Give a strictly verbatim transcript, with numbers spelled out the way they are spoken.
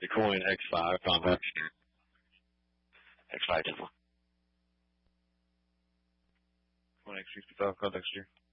coin X five convex. X five ten four. Coin X sixty-five contact steer.